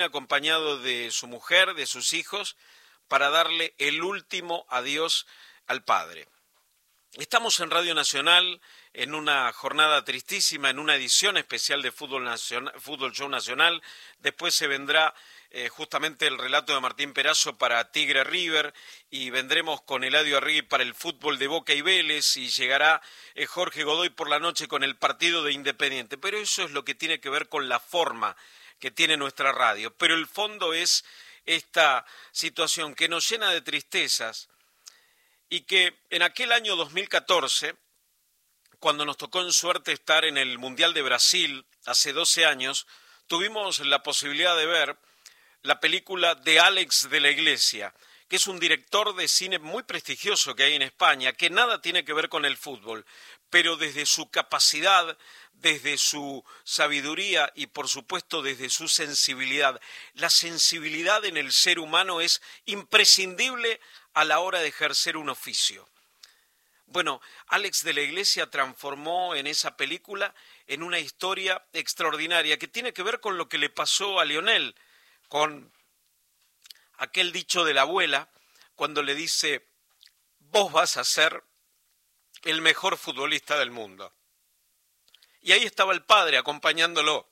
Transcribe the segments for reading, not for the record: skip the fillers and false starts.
acompañado de su mujer, de sus hijos, para darle el último adiós al padre. Estamos en Radio Nacional en una jornada tristísima, en una edición especial de Fútbol Show Nacional. Después se vendrá justamente el relato de Martín Perazo para Tigre River, y vendremos con Eladio Arregui para el fútbol de Boca y Vélez, y llegará Jorge Godoy por la noche con el partido de Independiente. Pero eso es lo que tiene que ver con la forma que tiene nuestra radio. Pero el fondo es esta situación que nos llena de tristezas, y que en aquel año 2014, cuando nos tocó en suerte estar en el Mundial de Brasil, hace 12 años, tuvimos la posibilidad de ver la película de Alex de la Iglesia, que es un director de cine muy prestigioso que hay en España, que nada tiene que ver con el fútbol, pero desde su capacidad, desde su sabiduría y por supuesto desde su sensibilidad. La sensibilidad en el ser humano es imprescindible a la hora de ejercer un oficio. Bueno, Alex de la Iglesia transformó en esa película en una historia extraordinaria que tiene que ver con lo que le pasó a Lionel, con aquel dicho de la abuela cuando le dice: vos vas a ser el mejor futbolista del mundo. Y ahí estaba el padre acompañándolo,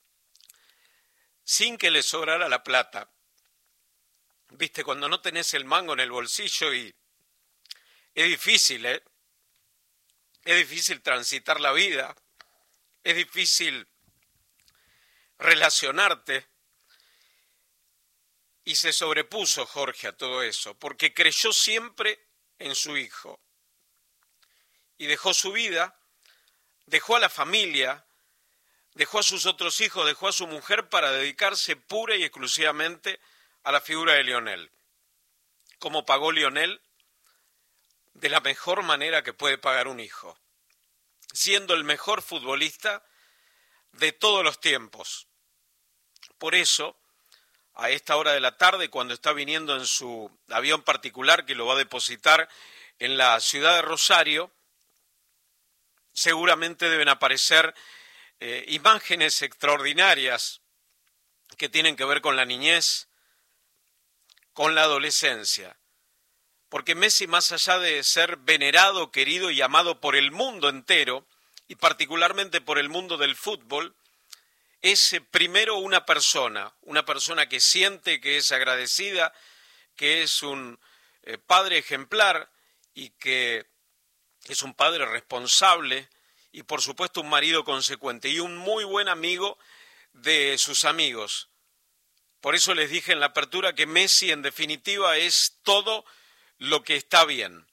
sin que le sobrara la plata. Viste, cuando no tenés el mango en el bolsillo, y es difícil, ¿eh? Es difícil transitar la vida, es difícil relacionarte. Y se sobrepuso Jorge a todo eso, porque creyó siempre en su hijo. Y dejó su vida, dejó a la familia, dejó a sus otros hijos, dejó a su mujer para dedicarse pura y exclusivamente a la figura de Lionel. ¿Cómo pagó Lionel? De la mejor manera que puede pagar un hijo, siendo el mejor futbolista de todos los tiempos. Por eso, a esta hora de la tarde, cuando está viniendo en su avión particular que lo va a depositar en la ciudad de Rosario, seguramente deben aparecer imágenes extraordinarias que tienen que ver con la niñez, con la adolescencia. Porque Messi, más allá de ser venerado, querido y amado por el mundo entero, y particularmente por el mundo del fútbol, es primero una persona que siente, que es agradecida, que es un padre ejemplar y que es un padre responsable y por supuesto un marido consecuente y un muy buen amigo de sus amigos. Por eso les dije en la apertura que Messi en definitiva es todo lo que está bien.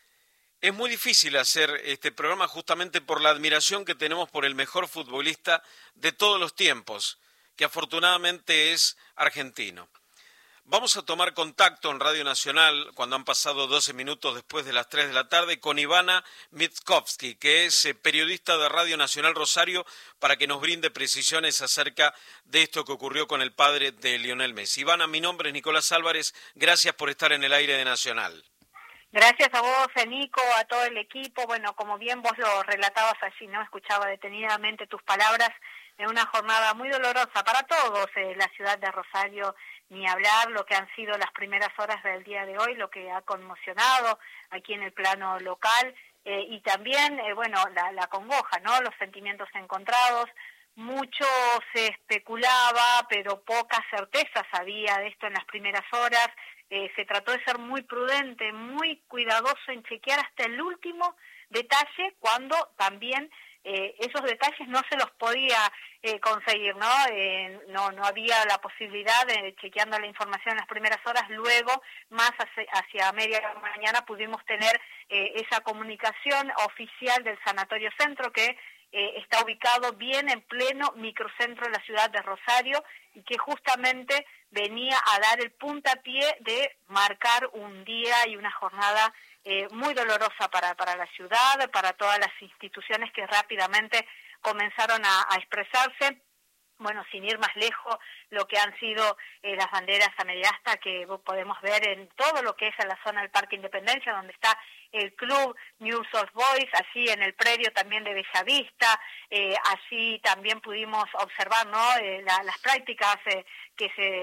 Es muy difícil hacer este programa justamente por la admiración que tenemos por el mejor futbolista de todos los tiempos, que afortunadamente es argentino. Vamos a tomar contacto en Radio Nacional, cuando han pasado 12 minutos después de las 3 de la tarde, con Ivana Mickovsky, que es periodista de Radio Nacional Rosario, para que nos brinde precisiones acerca de esto que ocurrió con el padre de Lionel Messi. Ivana, mi nombre es Nicolás Álvarez, gracias por estar en el aire de Nacional. Gracias a vos, Nico, a todo el equipo. Bueno, como bien vos lo relatabas allí, ¿no? Escuchaba detenidamente tus palabras en una jornada muy dolorosa para todos, la ciudad de Rosario, ni hablar lo que han sido las primeras horas del día de hoy, lo que ha conmocionado aquí en el plano local, y también, bueno, la congoja, ¿no? Los sentimientos encontrados. Mucho se especulaba, pero pocas certezas había de esto en las primeras horas. Se trató de ser muy prudente, muy cuidadoso en chequear hasta el último detalle, cuando también esos detalles no se los podía conseguir, ¿no? No había la posibilidad de, chequeando la información en las primeras horas, luego, más hacia media mañana, pudimos tener esa comunicación oficial del Sanatorio Centro, que está ubicado bien en pleno microcentro de la ciudad de Rosario, y que justamente venía a dar el puntapié de marcar un día y una jornada muy dolorosa para la ciudad, para todas las instituciones que rápidamente comenzaron a expresarse bueno, sin ir más lejos, lo que han sido las banderas a media asta que podemos ver en todo lo que es en la zona del Parque Independencia, donde está el club News of Boys, así en el predio también de Bellavista, así también pudimos observar, ¿no?, las prácticas que se